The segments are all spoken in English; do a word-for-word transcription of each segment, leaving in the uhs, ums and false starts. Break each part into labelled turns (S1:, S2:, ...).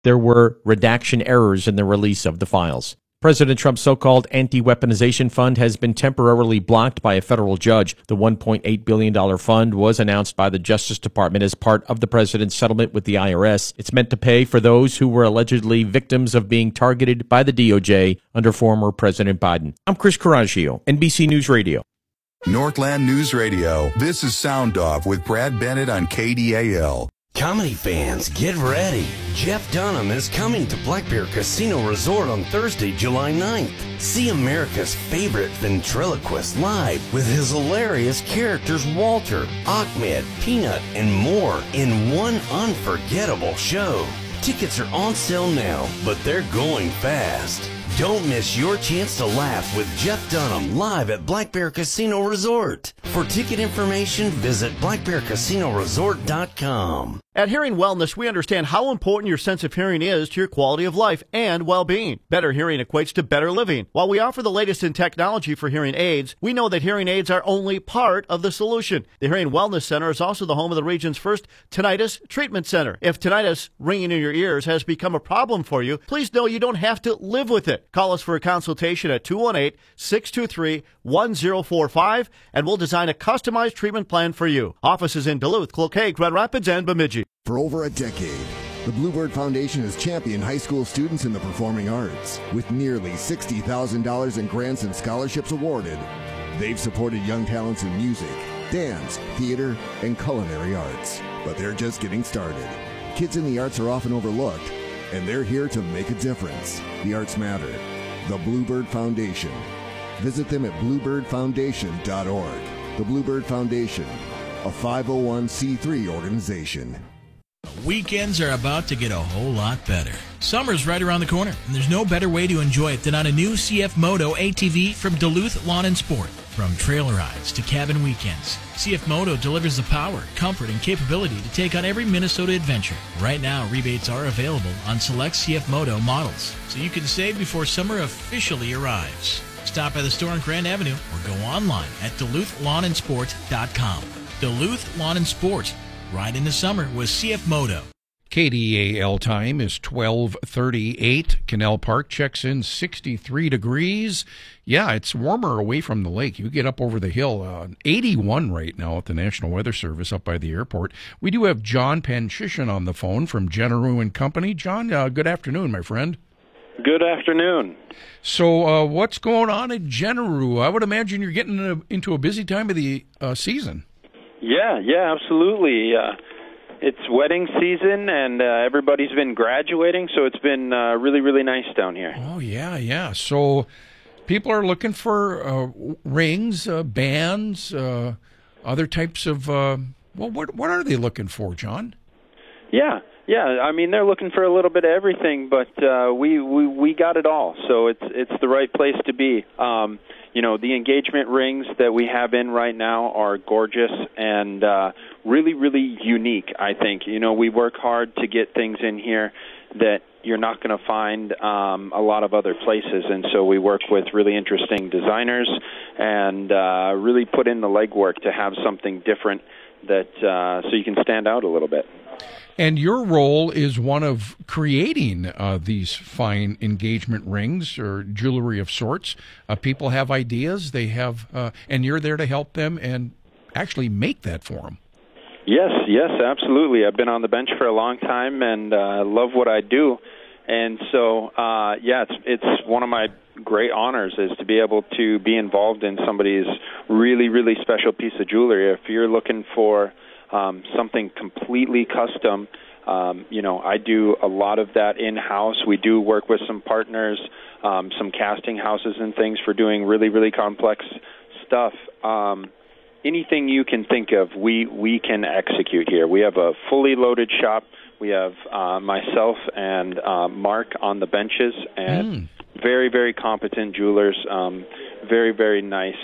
S1: there were redaction errors in the release of the files. President Trump's so-called anti-weaponization fund has been temporarily blocked by a federal judge. The one point eight billion dollars fund was announced by the Justice Department as part of the president's settlement with the I R S. It's meant to pay for those who were allegedly victims of being targeted by the D O J under former President Biden. I'm Chris Coraggio, N B C News Radio.
S2: Northland News Radio. This is Sound Off with Brad Bennett on K D A L.
S3: Comedy fans, get ready. Jeff Dunham is coming to Black Bear Casino Resort on Thursday, July ninth. See America's favorite ventriloquist live with his hilarious characters Walter, Ahmed, Peanut, and more in one unforgettable show. Tickets are on sale now, but they're going fast. Don't miss your chance to laugh with Jeff Dunham live at Black Bear Casino Resort. For ticket information, visit black bear casino resort dot com.
S4: At Hearing Wellness, we understand how important your sense of hearing is to your quality of life and well-being. Better hearing equates to better living. While we offer the latest in technology for hearing aids, we know that hearing aids are only part of the solution. The Hearing Wellness Center is also the home of the region's first tinnitus treatment center. If tinnitus, ringing in your ears, has become a problem for you, please know you don't have to live with it. Call us for a consultation at two one eight, six two three, one zero four five, and we'll design a customized treatment plan for you. Offices in Duluth, Cloquet, Grand Rapids, and Bemidji.
S5: For over a decade, the Bluebird Foundation has championed high school students in the performing arts. With nearly sixty thousand dollars in grants and scholarships awarded, they've supported young talents in music, dance, theater, and culinary arts. But they're just getting started. Kids in the arts are often overlooked, and they're here to make a difference. The arts matter. The Bluebird Foundation. Visit them at bluebird foundation dot org. The Bluebird Foundation, a five oh one c three organization.
S6: Weekends are about to get a whole lot better. Summer's right around the corner, and there's no better way to enjoy it than on a new C F Moto A T V from Duluth Lawn and Sport. From trail rides to cabin weekends, C F Moto delivers the power, comfort, and capability to take on every Minnesota adventure. Right now, rebates are available on select C F Moto models, so you can save before summer officially arrives. Stop by the store on Grand Avenue or go online at duluth lawn and sport dot com. Duluth Lawn and Sport. Ride into summer with C F Moto.
S7: K D A L time is twelve thirty-eight. Canal Park checks in sixty-three degrees. Yeah, it's warmer away from the lake. You get up over the hill. Uh, eighty-one right now at the National Weather Service up by the airport. We do have John Panchishan on the phone from Generou and Company. John, uh, good afternoon, my friend.
S8: Good afternoon.
S7: So uh, what's going on at Generou? I would imagine you're getting a, into a busy time of the uh, season.
S8: Yeah, yeah, absolutely. Uh, it's wedding season, and uh, everybody's been graduating, so it's been uh, really, really nice down here.
S7: Oh, yeah, yeah. So people are looking for uh, rings, uh, bands, uh, other types of, uh, well, what what are they looking for, John?
S8: Yeah, yeah. I mean, they're looking for a little bit of everything, but uh, we, we, we got it all, so it's, it's the right place to be. Um You know, the engagement rings that we have in right now are gorgeous and uh, really, really unique, I think. You know, we work hard to get things in here that you're not going to find um, a lot of other places. And so we work with really interesting designers and uh, really put in the legwork to have something different that uh, so you can stand out a little bit.
S7: And your role is one of creating uh, these fine engagement rings or jewelry of sorts. Uh, people have ideas, they have, uh, and you're there to help them and actually make that for them.
S8: Yes, yes, absolutely. I've been on the bench for a long time and uh, love what I do. And so, uh, yeah, it's, it's one of my great honors is to be able to be involved in somebody's really, really special piece of jewelry. If you're looking for Um, something completely custom. Um, you know, I do a lot of that in-house. We do work with some partners, um, some casting houses and things for doing really, really complex stuff. Um, anything you can think of, we, we can execute here. We have a fully loaded shop. We have uh, myself and uh, Mark on the benches, and mm. very, very competent jewelers, um, very, very nice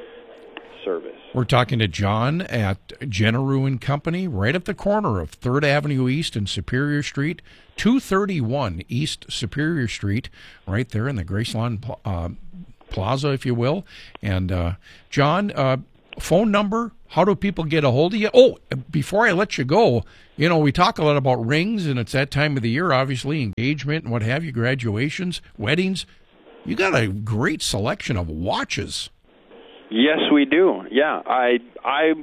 S8: service.
S7: We're talking to John at Generou and Company, right at the corner of third Avenue East and Superior Street, two thirty-one East Superior Street, right there in the Grace Lawn uh, Plaza, if you will. And uh, John, uh, phone number? How do people get a hold of you? Oh, before I let you go, you know, we talk a lot about rings, and it's that time of the year, obviously, engagement and what have you, graduations, weddings. You got a great selection of watches.
S8: Yes, we do. Yeah, I, I,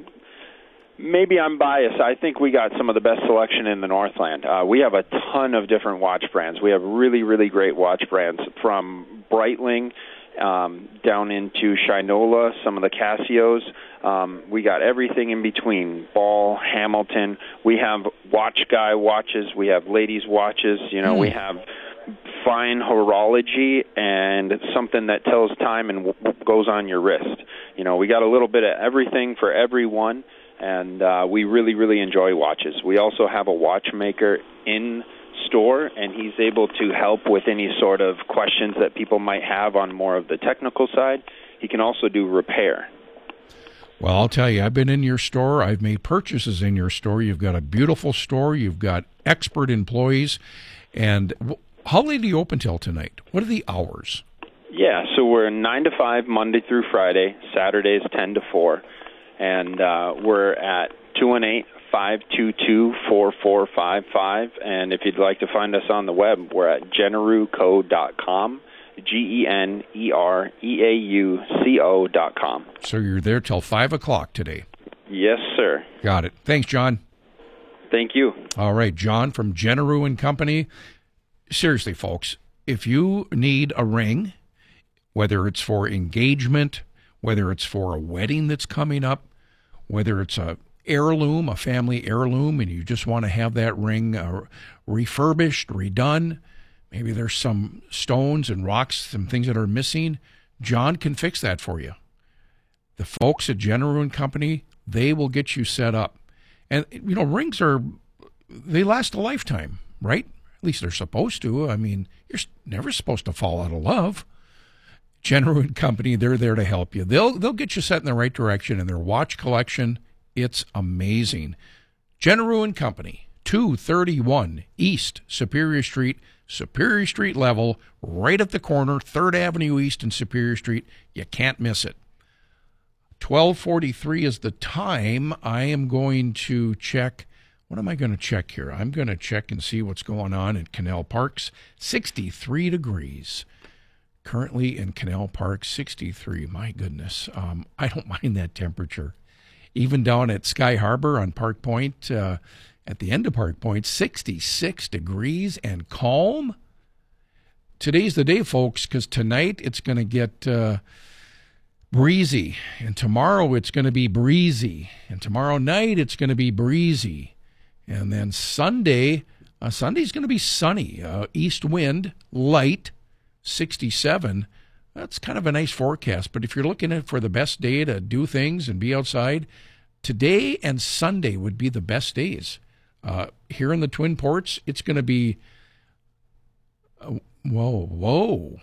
S8: maybe I'm biased. I think we got some of the best selection in the Northland. Uh, we have a ton of different watch brands. We have really, really great watch brands from Breitling um, down into Shinola, some of the Casios. Um, we got everything in between, Ball, Hamilton. We have watch guy watches. We have ladies' watches. You know, mm. we have fine horology and something that tells time and w- goes on your wrist. You know, we got a little bit of everything for everyone, and uh, we really, really enjoy watches. We also have a watchmaker in store, and he's able to help with any sort of questions that people might have on more of the technical side. He can also do repair.
S7: Well, I'll tell you, I've been in your store. I've made purchases in your store. You've got a beautiful store. You've got expert employees. And how late do you open till tonight? What are the hours?
S8: Yeah, so we're nine to five Monday through Friday, Saturdays ten to four. And uh, we're at two one eight, five two two, four four five five. And if you'd like to find us on the web, we're at generu co dot com. G E N E R E A U C O dot com.
S7: So you're there till five o'clock today?
S8: Yes, sir.
S7: Got it. Thanks, John.
S8: Thank you.
S7: All right, John from Generu and Company. Seriously, folks, if you need a ring, whether it's for engagement, whether it's for a wedding that's coming up, whether it's a heirloom, a family heirloom, and you just want to have that ring uh, refurbished, redone, maybe there's some stones and rocks, some things that are missing, John can fix that for you. The folks at Generu and Company, they will get you set up. And, you know, rings are, they last a lifetime, right? At least they're supposed to. I mean, you're never supposed to fall out of love. Generu and Company, they're there to help you. They'll they'll get you set in the right direction, and their watch collection, it's amazing. Generu and Company, two thirty-one East Superior Street, Superior Street level, right at the corner, third Avenue East and Superior Street. You can't miss it. twelve forty-three is the time. I am going to check. What am I going to check here? I'm going to check and see what's going on at Canal Parks. sixty-three degrees. Currently in Canal Park, sixty-three. My goodness. Um, I don't mind that temperature. Even down at Sky Harbor on Park Point, uh, at the end of Park Point, sixty-six degrees and calm. Today's the day, folks, because tonight it's going to get uh, breezy. And tomorrow it's going to be breezy. And tomorrow night it's going to be breezy. And then Sunday, uh, Sunday's going to be sunny. Uh, east wind, light. sixty-seven, that's kind of a nice forecast. But if you're looking at for the best day to do things and be outside, today and Sunday would be the best days. Uh, here in the Twin Ports, it's going to be, uh, whoa, whoa,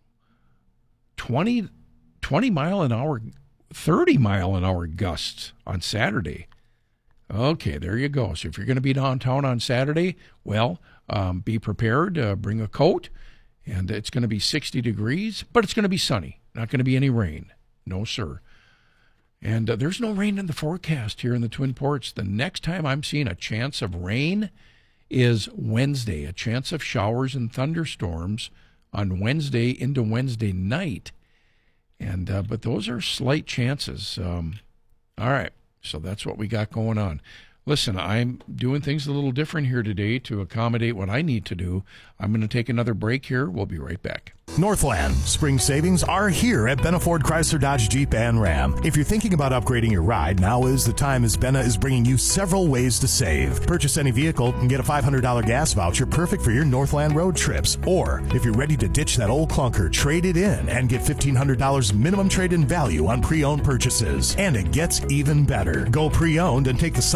S7: twenty, twenty mile an hour, thirty mile an hour gusts on Saturday. Okay, there you go. So if you're going to be downtown on Saturday, well, um, be prepared. Uh, bring a coat. And it's going to be sixty degrees, but it's going to be sunny. Not going to be any rain. No, sir. And uh, there's no rain in the forecast here in the Twin Ports. The next time I'm seeing a chance of rain is Wednesday, a chance of showers and thunderstorms on Wednesday into Wednesday night. And uh, but those are slight chances. Um, all right, so that's what we got going on. Listen, I'm doing things a little different here today to accommodate what I need to do. I'm going to take another break here. We'll be right back.
S9: Northland spring savings are here at Benna Ford Chrysler Dodge Jeep and Ram. If you're thinking about upgrading your ride, now is the time, as Benna is bringing you several ways to save. Purchase any vehicle and get a five hundred dollars gas voucher perfect for your Northland road trips. Or if you're ready to ditch that old clunker, trade it in and get fifteen hundred dollars minimum trade-in value on pre-owned purchases. And it gets even better. Go pre-owned and take the summer off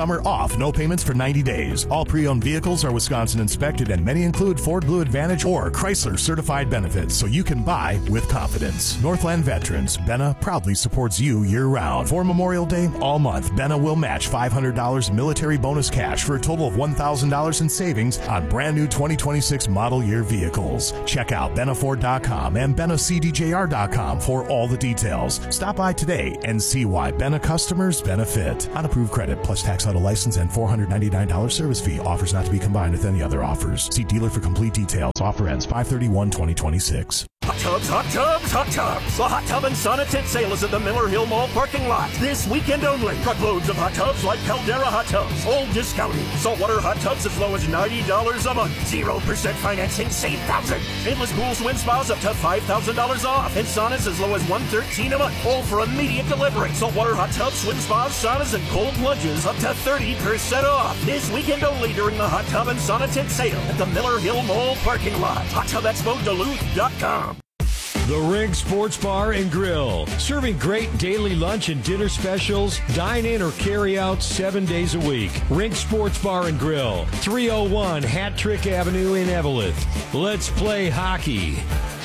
S9: off. No payments for ninety days. All pre-owned vehicles are Wisconsin inspected, and many include Ford Blue Advantage or Chrysler certified benefits, so you can buy with confidence. Northland Veterans, Benna proudly supports you year-round. For Memorial Day, all month, Benna will match five hundred dollars military bonus cash for a total of one thousand dollars in savings on brand new twenty twenty-six model year vehicles. Check out benna ford dot com and benna c d j r dot com for all the details. Stop by today and see why Benna customers benefit. Unapproved credit plus tax auto license and four hundred ninety-nine dollars service fee. Offers not to be combined with any other offers. See dealer for complete details. Offer ends five thirty-one twenty twenty-six.
S10: Hot tubs, hot tubs, hot tubs. The Hot Tub and Sauna Tent Sale is at the Miller Hill Mall parking lot this weekend only. Truckloads of hot tubs like Caldera hot tubs, all discounted. Saltwater hot tubs as low as ninety dollars a month. zero percent financing, save thousands. Endless pool swim spas up to five thousand dollars off. And saunas as low as one hundred thirteen dollars a month, all for immediate delivery. Saltwater hot tubs, swim spas, saunas, and cold plunges up to thirty percent off. This weekend only during the Hot Tub and Sauna Tent Sale at the Miller Hill Mall parking lot. hot tub expo duluth dot com.
S11: The Ring Sports Bar and Grill, serving great daily lunch and dinner specials, dine in or carry out seven days a week. Ring Sports Bar and Grill, three oh one Hat Trick Avenue in Evelyn. Let's play hockey.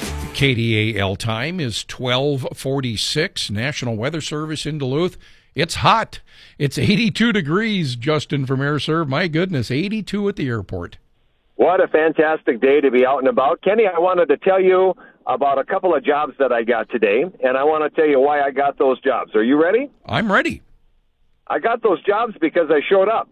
S7: K D A L time is twelve forty-six. National Weather Service in Duluth. It's hot. It's eighty-two degrees, Justin from AirServe. My goodness, eighty-two at the airport.
S12: What a fantastic day to be out and about. Kenny, I wanted to tell you about a couple of jobs that I got today, and I want to tell you why I got those jobs. Are you ready?
S7: I'm ready.
S12: I got those jobs because I showed up.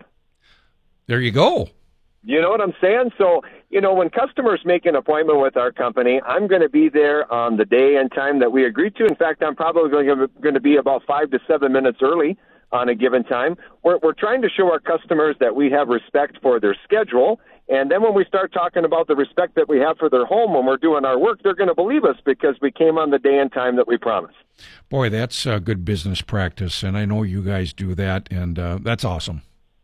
S7: There you go.
S12: You know what I'm saying? So, you know, when customers make an appointment with our company, I'm going to be there on the day and time that we agreed to. In fact, I'm probably going to be about five to seven minutes early on a given time. We're, we're trying to show our customers that we have respect for their schedule. And then when we start talking about the respect that we have for their home when we're doing our work, they're going to believe us because we came on the day and time that we promised.
S7: Boy, that's a good business practice, and I know you guys do that, and uh, that's awesome.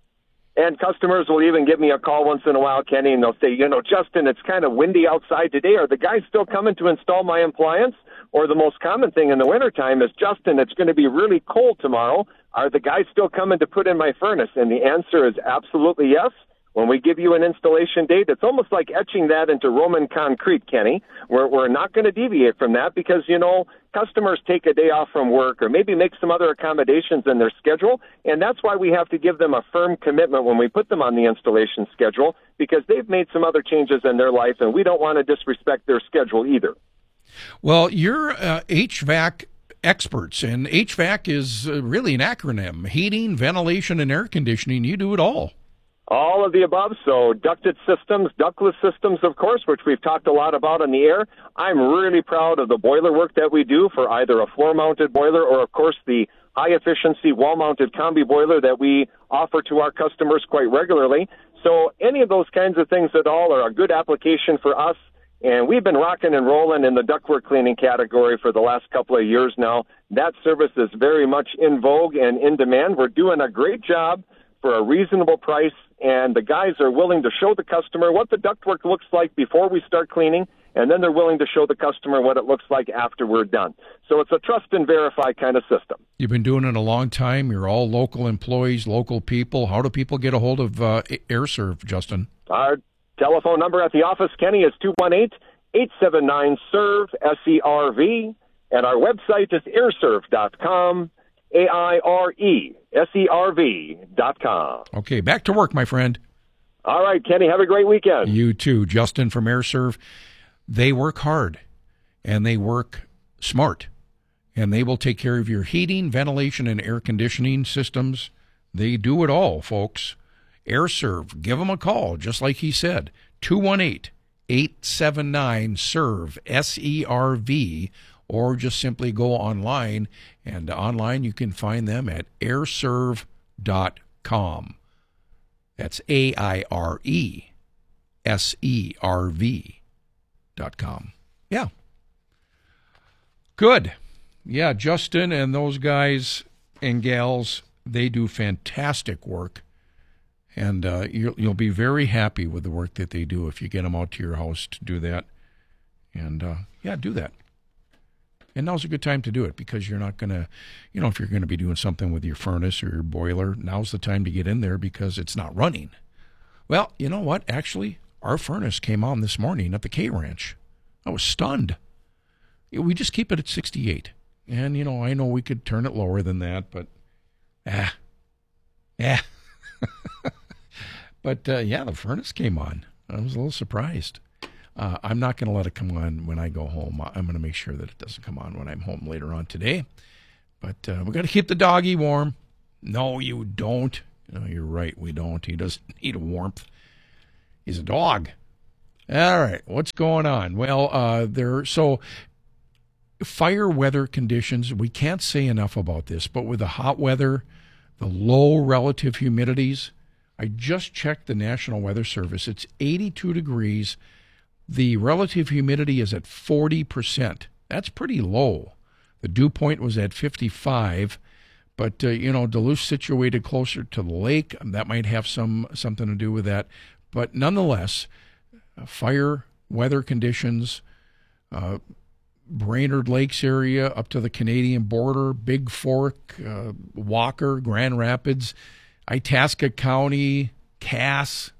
S12: And customers will even give me a call once in a while, Kenny, and they'll say, you know, Justin, it's kind of windy outside today. Are the guys still coming to install my appliance? Or the most common thing in the wintertime is, Justin, it's going to be really cold tomorrow. Are the guys still coming to put in my furnace? And the answer is absolutely yes. When we give you an installation date, it's almost like etching that into Roman concrete, Kenny. We're, we're not going to deviate from that because, you know, customers take a day off from work or maybe make some other accommodations in their schedule, and that's why we have to give them a firm commitment when we put them on the installation schedule because they've made some other changes in their life, and we don't want to disrespect their schedule either.
S7: Well, you're uh, H V A C experts, and H V A C is uh, really an acronym: heating, ventilation, and air conditioning. You do it all.
S12: All of the above. So ducted systems, ductless systems, of course, which we've talked a lot about on the air. I'm really proud of the boiler work that we do for either a floor-mounted boiler or, of course, the high-efficiency wall-mounted combi boiler that we offer to our customers quite regularly. So any of those kinds of things at all are a good application for us. And we've been rocking and rolling in the ductwork cleaning category for the last couple of years now. That service is very much in vogue and in demand. We're doing a great job for a reasonable price, and the guys are willing to show the customer what the ductwork looks like before we start cleaning, and then they're willing to show the customer what it looks like after we're done. So it's a trust and verify kind of system.
S7: You've been doing it a long time. You're all local employees, local people. How do people get a hold of uh, AirServe, Justin?
S12: Our telephone number at the office, Kenny, is two one eight, eight seven nine, S E R V, S E R V, and our website is airserve dot com. A I R E S E R V dot com.
S7: Okay, back to work, my friend.
S12: All right, Kenny, have a great weekend.
S7: You too. Justin from AirServe. They work hard, and they work smart, and they will take care of your heating, ventilation, and air conditioning systems. They do it all, folks. AirServe, give them a call, just like he said, two one eight, eight seven nine, S E R V, S E R V, or just simply go online, and online you can find them at airserve dot com. That's A I R E S E R V dot com. Yeah. Good. Yeah, Justin and those guys and gals, they do fantastic work, and uh, you'll, you'll be very happy with the work that they do if you get them out to your house to do that. And, uh, yeah, do that. And now's a good time to do it because you're not going to, you know, if you're going to be doing something with your furnace or your boiler, now's the time to get in there because it's not running. Well, you know what? Actually, our furnace came on this morning at the K Ranch. I was stunned. We just keep it at sixty-eight. And, you know, I know we could turn it lower than that, but, ah, yeah. But, uh, yeah, the furnace came on. I was a little surprised. Uh, I'm not going to let it come on when I go home. I'm going to make sure that it doesn't come on when I'm home later on today. But uh, we got to keep the doggy warm. No, you don't. No, you're right. We don't. He doesn't need warmth. He's a dog. All right. What's going on? Well, uh, there. So fire weather conditions. We can't say enough about this, but with the hot weather, the low relative humidities. I just checked the National Weather Service. It's eighty-two degrees. The relative humidity is at forty percent. That's pretty low. The dew point was at fifty-five. But, uh, you know, Duluth situated closer to the lake. That might have some something to do with that. But nonetheless, uh, fire, weather conditions, uh, Brainerd Lakes area up to the Canadian border, Big Fork, uh, Walker, Grand Rapids, Itasca County, Cass,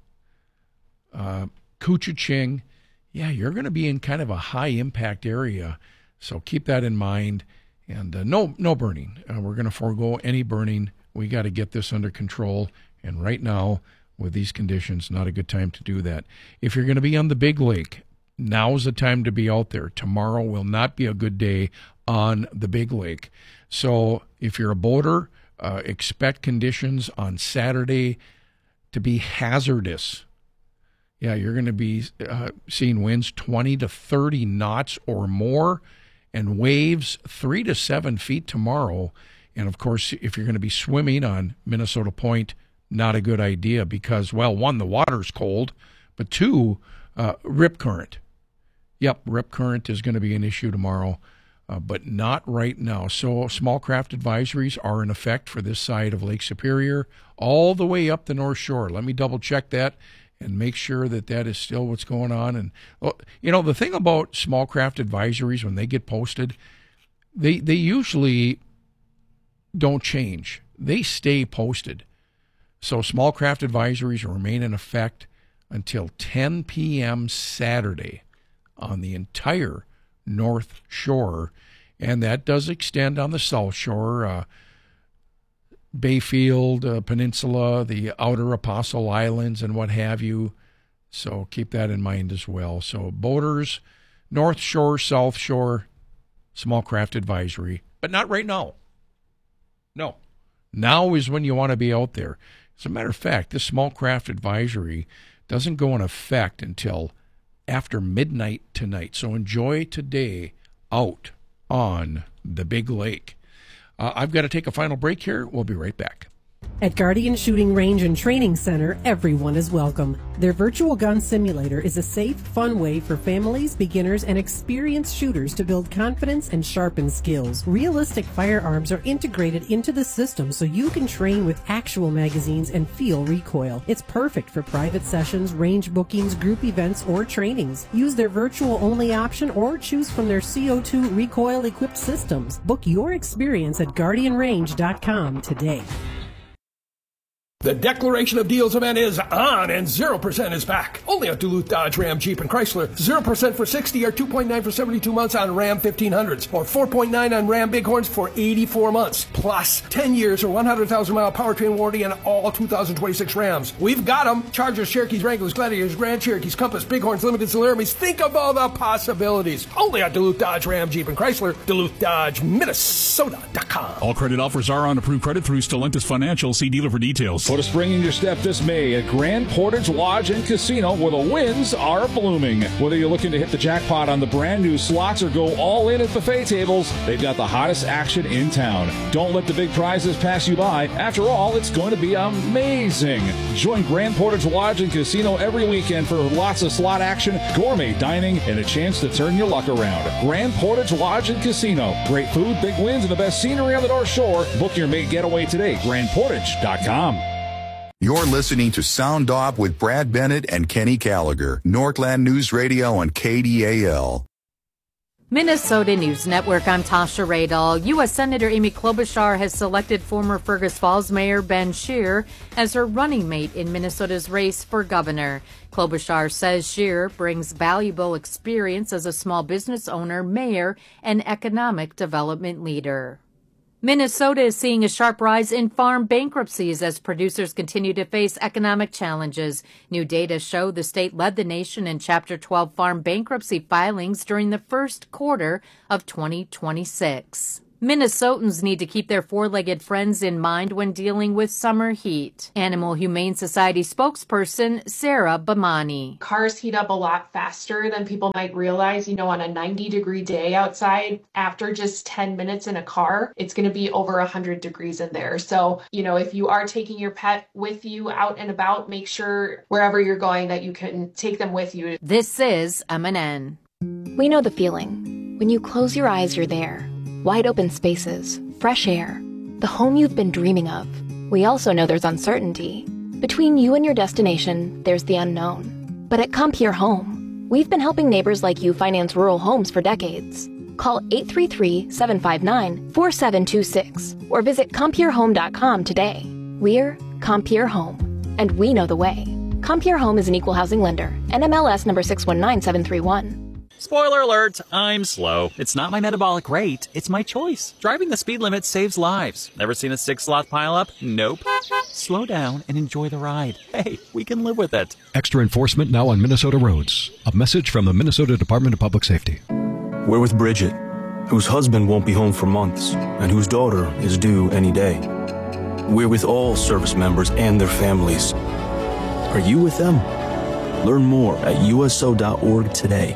S7: uh, Couchiching. Yeah, you're going to be in kind of a high-impact area, so keep that in mind. And uh, no no burning. Uh, we're going to forego any burning. We got to get this under control, and right now, with these conditions, not a good time to do that. If you're going to be on the Big Lake, now's the time to be out there. Tomorrow will not be a good day on the Big Lake. So if you're a boater, uh, expect conditions on Saturday to be hazardous. Yeah, you're going to be uh, seeing winds twenty to thirty knots or more and waves three to seven feet tomorrow. And, of course, if you're going to be swimming on Minnesota Point, not a good idea because, well, one, the water's cold, but two, uh, rip current. Yep, rip current is going to be an issue tomorrow, uh, but not right now. So small craft advisories are in effect for this side of Lake Superior all the way up the North Shore. Let me double-check that and make sure that that is still what's going on. And, well, you know, the thing about small craft advisories, when they get posted, they they usually don't change. They stay posted. So small craft advisories remain in effect until ten p.m. Saturday on the entire North Shore, and that does extend on the South Shore, uh, Bayfield uh, Peninsula, the outer Apostle Islands, and what have you. So keep that in mind as well. So boaters, North Shore, South Shore, small craft advisory, but not right now. No. Now is when you want to be out there. As a matter of fact, this small craft advisory doesn't go in effect until after midnight tonight. So enjoy today out on the Big Lake. Uh, I've got to take a final break here. We'll be right back.
S13: At Guardian Shooting Range and Training Center, everyone is welcome. Their virtual gun simulator is a safe, fun way for families, beginners, and experienced shooters to build confidence and sharpen skills. Realistic firearms are integrated into the system so you can train with actual magazines and feel recoil. It's perfect for private sessions, range bookings, group events, or trainings. Use their virtual-only option or choose from their C O two recoil-equipped systems. Book your experience at guardian range dot com today.
S14: The Declaration of Deals event is on, and zero percent is back. Only at Duluth Dodge Ram Jeep and Chrysler. zero percent for sixty or two point nine for seventy-two months on Ram fifteen hundreds. Or four point nine on Ram Bighorns for eighty-four months. Plus ten years or one hundred thousand mile powertrain warranty on all two thousand twenty-six Rams. We've got them. Chargers, Cherokees, Wranglers, Gladiators, Grand Cherokees, Compass, Bighorns, Limited, Solarities. Think of all the possibilities. Only at Duluth Dodge Ram Jeep and Chrysler. Duluth Dodge Minnesota dot com.
S15: All credit offers are on approved credit through Stellantis Financial. See dealer for details.
S16: Put a spring in your step this May at Grand Portage Lodge and Casino, where the winds are blooming. Whether you're looking to hit the jackpot on the brand new slots or go all in at buffet tables, they've got the hottest action in town. Don't let the big prizes pass you by. After all, it's going to be amazing. Join Grand Portage Lodge and Casino every weekend for lots of slot action, gourmet dining, and a chance to turn your luck around. Grand Portage Lodge and Casino. Great food, big wins, and the best scenery on the North Shore. Book your May getaway today. grand portage dot com.
S2: You're listening to Sound Off with Brad Bennett and Kenny Gallagher, Northland News Radio on K D A L.
S17: Minnesota News Network, I'm Tasha Radall. U S. Senator Amy Klobuchar has selected former Fergus Falls Mayor Ben Scheer as her running mate in Minnesota's race for governor. Klobuchar says Scheer brings valuable experience as a small business owner, mayor, and economic development leader. Minnesota is seeing a sharp rise in farm bankruptcies as producers continue to face economic challenges. New data show the state led the nation in Chapter twelve farm bankruptcy filings during the first quarter of twenty twenty-six. Minnesotans need to keep their four-legged friends in mind when dealing with summer heat. Animal Humane Society spokesperson Sarah Bamani.
S18: Cars heat up a lot faster than people might realize. You know, on a ninety degree day outside, after just ten minutes in a car, it's going to be over one hundred degrees in there. So, you know, if you are taking your pet with you out and about, make sure wherever you're going that you can take them with you.
S17: This is M N N.
S19: We know the feeling. When you close your eyes, you're there. Wide open spaces, fresh air, the home you've been dreaming of. We also know there's uncertainty. Between you and your destination, there's the unknown. But at Compeer Home, we've been helping neighbors like you finance rural homes for decades. Call eight three three, seven five nine, four seven two six or visit compeer home dot com today. We're Compeer Home, and we know the way. Compeer Home is an equal housing lender. N M L S number six one nine seven three one.
S20: Spoiler alert, I'm slow. It's not my metabolic rate, it's my choice. Driving the speed limit saves lives. Never seen a six-slot pileup? Nope. Slow down and enjoy the ride. Hey, we can live with it.
S21: Extra enforcement now on Minnesota roads. A message from the Minnesota Department of Public Safety.
S22: We're with Bridget, whose husband won't be home for months and whose daughter is due any day. We're with all service members and their families. Are you with them? Learn more at U S O dot org today.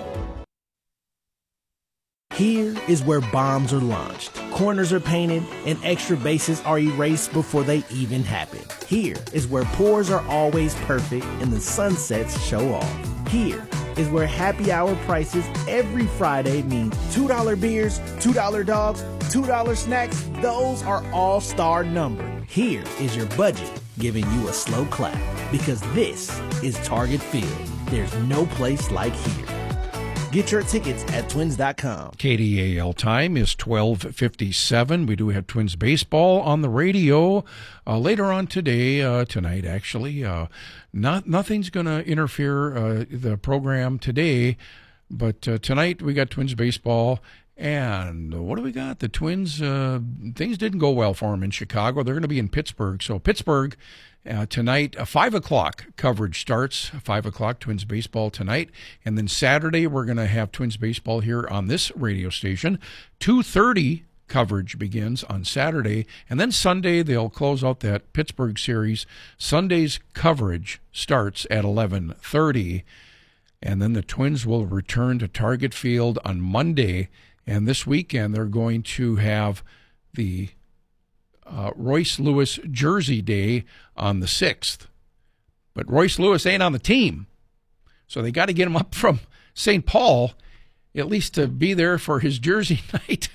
S23: Here is where bombs are launched, corners are painted, and extra bases are erased before they even happen. Here is where pours are always perfect and the sunsets show off. Here is where happy hour prices every Friday mean two dollar beers, two dollar dogs, two dollar snacks. Those are all star numbered. Here is your budget giving you a slow clap because this is Target Field. There's no place like here. Get your tickets at twins dot com.
S7: K D A L time is twelve fifty-seven. We do have Twins baseball on the radio uh, later on today, uh, tonight actually. Uh, not Nothing's going to interfere uh, the program today, but uh, tonight we got Twins baseball. And what do we got? The Twins, uh, things didn't go well for them in Chicago. They're going to be in Pittsburgh. So Pittsburgh uh, tonight, uh, five o'clock coverage starts. five o'clock Twins baseball tonight. And then Saturday, we're going to have Twins baseball here on this radio station. two thirty coverage begins on Saturday. And then Sunday, they'll close out that Pittsburgh series. Sunday's coverage starts at eleven thirty. And then the Twins will return to Target Field on Monday. And this weekend, they're going to have the uh, Royce Lewis Jersey Day on the sixth. But Royce Lewis ain't on the team. So they got to get him up from Saint Paul, at least to be there for his Jersey night.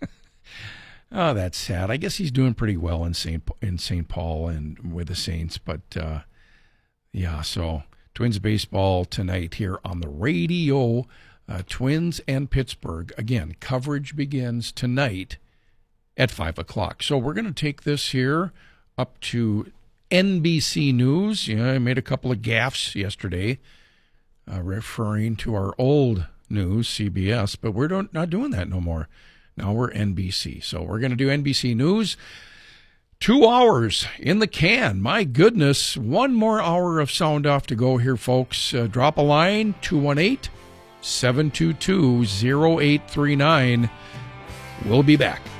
S7: Oh, that's sad. I guess he's doing pretty well in Saint in Saint Paul and with the Saints. But, uh, yeah, so Twins baseball tonight here on the radio. Uh, Twins and Pittsburgh. Again, coverage begins tonight at five o'clock. So we're going to take this here up to N B C News. You know, I made a couple of gaffes yesterday uh, referring to our old news, C B S, but we're don't, not doing that no more. Now we're N B C. So we're going to do N B C News. Two hours in the can. My goodness. One more hour of sound off to go here, folks. Uh, drop a line, two one eight, seven two two, zero eight three nine. We'll be back.